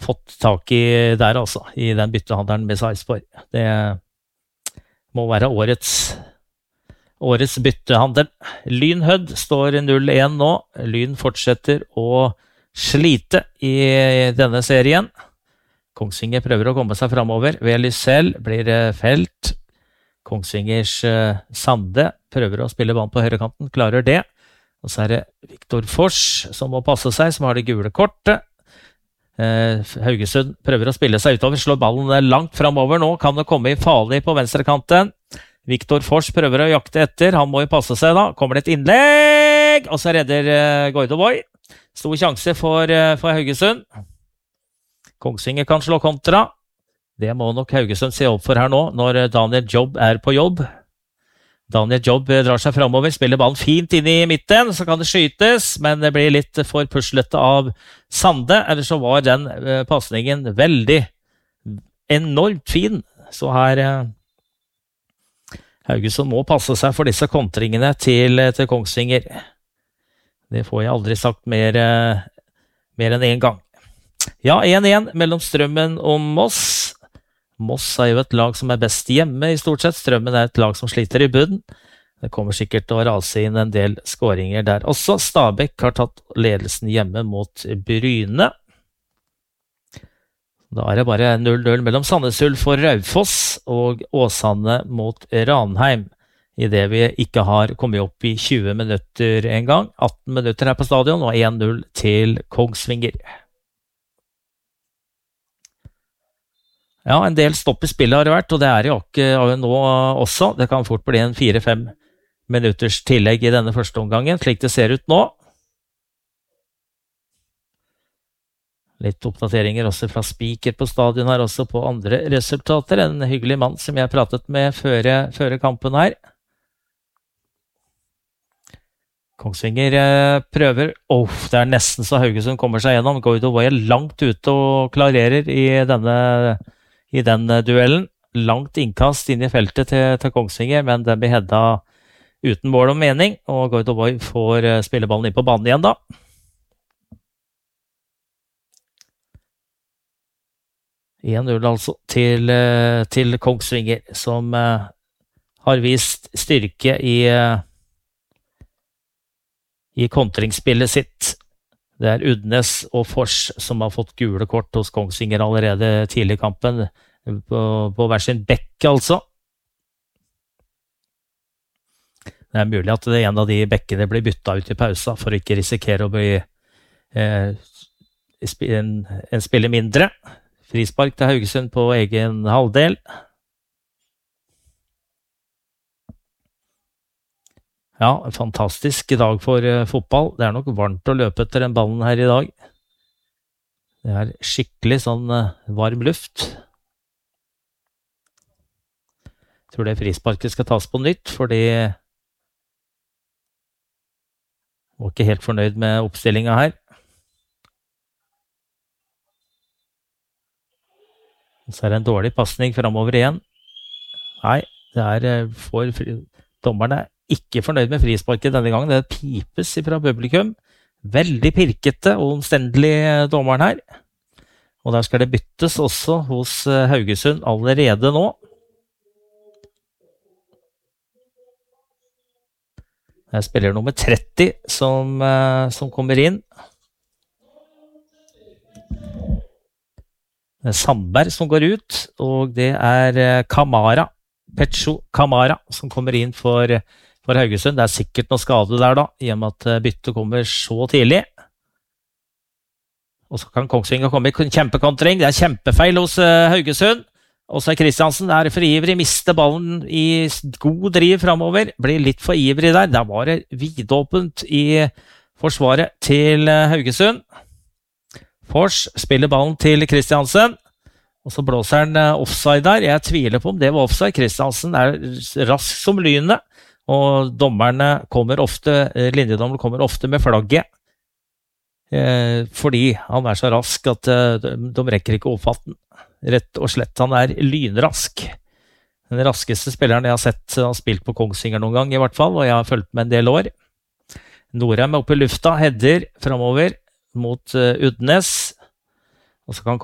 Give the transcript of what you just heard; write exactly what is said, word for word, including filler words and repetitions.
fått tak i der altså, i den byttehandelen med Sarpsborg. Det må være årets, årets byttehandel. Lyn Hødd står null én nå. Lyn fortsetter å slite i denne serien. Kongsvinger prøver å komme seg fremover. Ved Lysell blir felt. Kongsvingers uh, Sande prøver å spille ballen på høyrekanten, klarer det. Og så er det Viktor Fors som må passe seg, som har det gule kortet. Uh, Haugesund prøver å spille seg utover, slår ballen langt fremover nå, kan det komme i farlig på venstrekanten. Viktor Fors prøver å jakte etter, han må jo passe seg da. Kommer det et innlegg, og så redder uh, Goidoboy. Stor sjanse for, uh, for Haugesund. Kongsvinger kan slå kontra. Det må nok Haugesund se opp for her nå, når Daniel Jobb er på jobb. Daniel Jobb drar seg fremover, spiller ballen fint inn i midten, så kan det skytes, men det blir litt for puslete av Sande, eller så var den uh, passningen veldig, enormt fin. Så her uh, Haugesund må passe seg for disse kontringene til, til Kongsvinger. Det får jeg aldri sagt mer, uh, mer enn en gang. Ja, én én mellom Strømmen og Moss. Moss er jo et lag som er best hjemme i stort sett. Strømmen er et lag som sliter i bunnen. Det kommer sikkert til å rase inn en del skåringer der. Også Stabæk har tatt ledelsen hjemme mot Bryne. Da er det bare null null mellom Sandnes Ulf og Raufoss og Åsane mot Ranheim. I det vi ikke har kommet opp i tjue minutter en gang. atten minutter her på stadion og én null til Kongsvinger. Ja, en del stopp i spillet har det vært, og det er jo ikke nå også. Det kan fort bli en fire fem minutters tillegg i denne første omgangen, slik det ser ut nå. Litt oppdateringer også fra Spiker på stadion her, også på andre resultater. En hyggelig mann som jeg pratet med før, før kampen her. Kongsvinger prøver. Åh, oh, det er nesten så Haugesund kommer seg gjennom. Goidoboy er langt ute og klarerer i denne i den duellen. Langt innkast inn i feltet til, til Kongsvinger, men den blir hedda uten mål og mening, og Goidoboy får spille ballen inn på banen igjen da. én null altså til, til Kongsvinger, som uh, har vist styrke i, uh, i kontringsspillet sitt. Det er Udnes og Fors som har fått gule kort hos Kongsvinger allerede tidlig i kampen, på, på hver sin bekk altså. Det er mulig at det en av de bekkene blir byttet ut i pausa for å ikke risikere å bli eh, en, en spiller mindre. Frispark til Haugesund på egen halvdel. Ja, en fantastisk dag for uh, fotball. Det er nok varmt å løpe etter den ballen her i dag. Det er skikkelig sånn uh, varm luft. Jeg tror det frisparket skal tas på nytt, fordi jeg var ikke helt fornøyd med oppstillingen her. Så er det en dårlig passning fremover igjen. Nei, det er uh, for dommerne ikke fornøyd med frisparket denne gangen. Det pipes fra publikum. Veldig pirkete og omstendelig dommeren her. Og der skal det byttes også hos Haugesund allerede nå. Det er spiller nummer tretti som, som kommer inn. Det er Sandberg som går ut, og det er Kamara, Pecho Kamara, som kommer inn for For Haugesund. Det er sikkert noe skade der da, i og med at byttet kommer så tidlig. Og så kan Kongsvinger komme i kjempekontring. Det er kjempefeil hos uh, Haugesund. Og så er Kristiansen der for ivrig, mister ballen i god driv fremover. Blir litt for ivrig der. Der var det vidåpent i forsvaret til uh, Haugesund. Fors spiller ballen til Kristiansen. Og så blåser han uh, offside der. Jeg tviler på om det var offside. Kristiansen er rask som lynet. Og dommerne kommer ofte, linjedommerne kommer ofte med flagget, eh, fordi han er så rask at eh, de, de rekker ikke å oppfatte den. Rett og slett, han er lynrask. Den raskeste spilleren jeg har sett har spilt på Kongsvinger noen gang i hvert fall, og jeg har fulgt med en del år. Norheim er oppe i lufta, header fremover mot uh, Udnes, og så kan